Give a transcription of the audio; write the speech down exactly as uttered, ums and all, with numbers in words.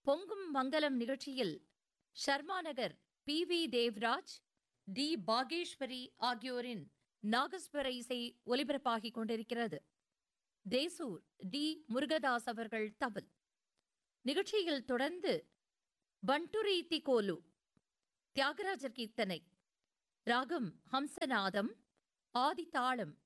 பொங்கும் மங்கலம் நிகழ்ச்சியில் ஷர்மா நகர் P V Devraj, D Bageshwari ஆகியோரின் நாகஸ்வர இசை ஒலிபரப்பாகிக் கொண்டிருக்கிறது. தேசூர் டி முருகதாஸ் அவர்கள் தவில். நிகழ்ச்சியில் தொடர்ந்து பண்டுரி திகோலு, தியாகராஜர் கீர்த்தனை, ராகம் ஹம்சநாதம், ஆதிதாளம்,